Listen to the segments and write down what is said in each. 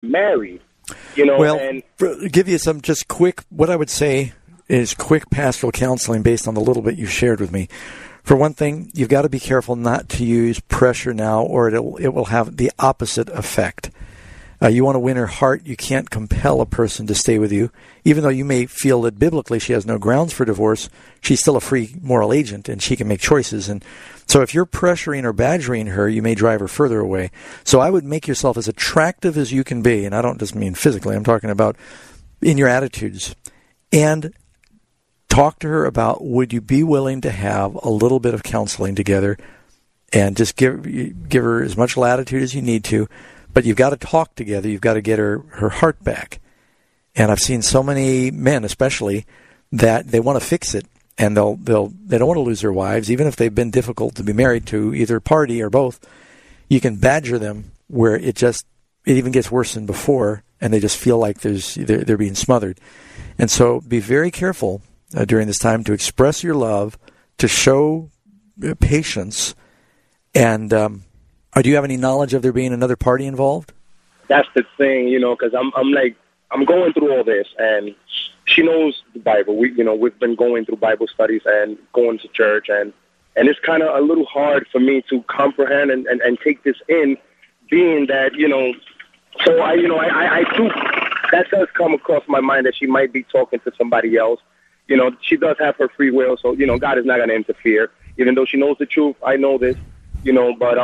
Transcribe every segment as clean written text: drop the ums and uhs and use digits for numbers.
married. Well, and give you some just quick, what I would say is quick pastoral counseling based on the little bit you shared with me. For one thing, you've got to be careful not to use pressure now, or it will have the opposite effect. You want to win her heart. You can't compel a person to stay with you. Even though you may feel that biblically she has no grounds for divorce, she's still a free moral agent, and she can make choices. And so if you're pressuring or badgering her, you may drive her further away. So I would make yourself as attractive as you can be, and I don't just mean physically. I'm talking about in your attitudes. And talk to her about, would you be willing to have a little bit of counseling together, and just give her as much latitude as you need to. But you've got to talk together. You've got to get her heart back. And I've seen so many men, especially, that they want to fix it, and they don't want to lose their wives, even if they've been difficult to be married to either party or both. You can badger them where it even gets worse than before, and they just feel like they're being smothered. And so be very careful during this time to express your love, to show patience, and do you have any knowledge of there being another party involved? That's the thing, because I'm going through all this, and she knows the Bible. We've been going through Bible studies and going to church, and it's kind of a little hard for me to comprehend and take this in, being that, so I do, that does come across my mind that she might be talking to somebody else. She does have her free will, so, God is not going to interfere, even though she knows the truth. I know this, but,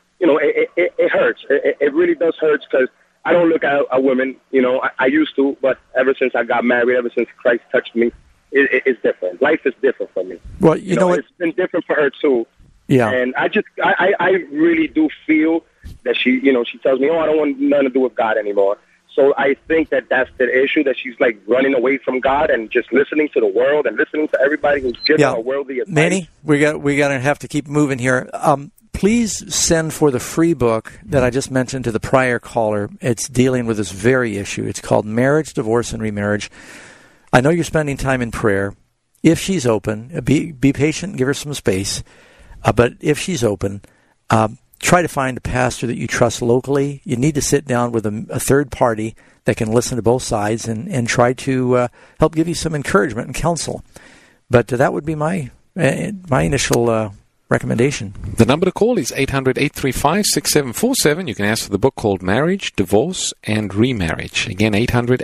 it hurts. It really does hurt, because I don't look at women, I used to, but ever since I got married, ever since Christ touched me, it's different. Life is different for me. Well, you know what? It's been different for her too. Yeah. And I really do feel that she tells me, I don't want nothing to do with God anymore. So I think that's the issue, that she's like running away from God and just listening to the world and listening to everybody who's giving her worldly advice. Manny, we got to have to keep moving here. Please send for the free book that I just mentioned to the prior caller. It's dealing with this very issue. It's called Marriage, Divorce, and Remarriage. I know you're spending time in prayer. If she's open, be patient and give her some space. But if she's open, try to find a pastor that you trust locally. You need to sit down with a third party that can listen to both sides and try to help give you some encouragement and counsel. But that would be my initial recommendation. The number to call is 800-835-6747. You can ask for the book called Marriage, Divorce, and Remarriage. Again,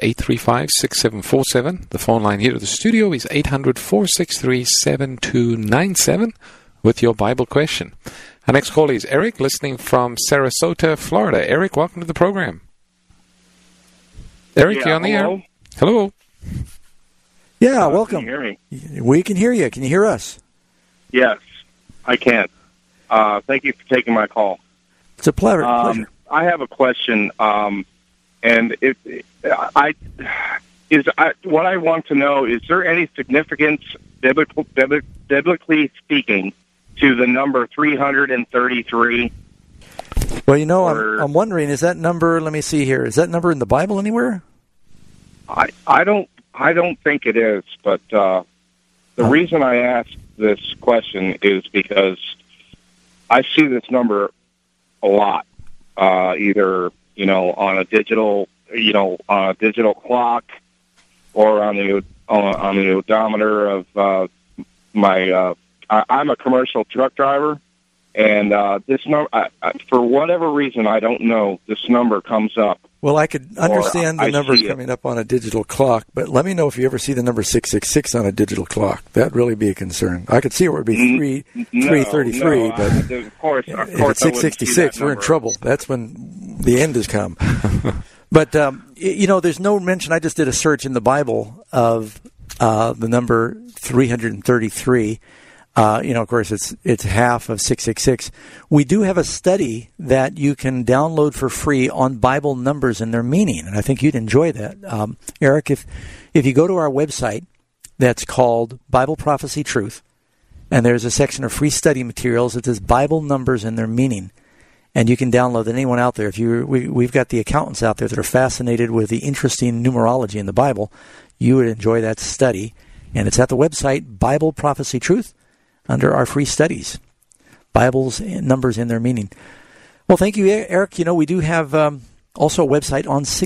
800-835-6747. The phone line here to the studio is 800-463-7297 with your Bible question. Our next call is Eric, listening from Sarasota, Florida. Eric, welcome to the program. Eric, you're on the air. Hello. Yeah, welcome. Can you hear me? We can hear you. Can you hear us? Yes, I can. Thank you for taking my call. It's a pleasure. I have a question, and what I want to know, is there any significance, biblically speaking, to the number 333? Well, I'm wondering, is that number? Let me see here. Is that number in the Bible anywhere? I don't think it is, but the reason I asked this question is because I see this number a lot, either on a digital clock, or on the odometer of my. I'm a commercial truck driver, and this number, for whatever reason, I don't know, this number comes up. Well, I could understand the number coming up on a digital clock, but let me know if you ever see the number 666 on a digital clock. That'd really be a concern. I could see it would be 333, but of course, if it's 666, we're in trouble. That's when the end has come. But, there's no mention. I just did a search in the Bible of the number 333. Of course, it's half of 666. We do have a study that you can download for free on Bible numbers and their meaning, and I think you'd enjoy that. Eric, if you go to our website, that's called Bible Prophecy Truth, and there's a section of free study materials that says Bible numbers and their meaning, and you can download anyone out there. We've got the accountants out there that are fascinated with the interesting numerology in the Bible. You would enjoy that study, and it's at the website Bible Prophecy Truth, under our free studies, Bibles and numbers in their meaning. Well, thank you, Eric. We do have also a website on